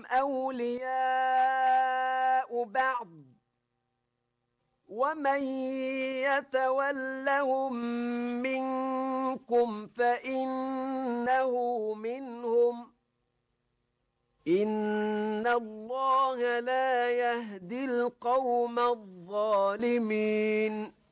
أولياء بعض ومن يتولهم منكم فإنه منهم إن الله لا يهدي القوم الظالمين